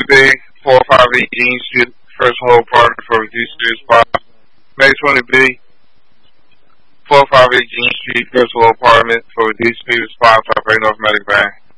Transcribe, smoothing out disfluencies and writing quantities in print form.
20B, 458 Jean Street, first floor apartment for reduced fee spot. May 20B, 458 Jean Street, first floor apartment for reduced fee spot, operating automatic bank.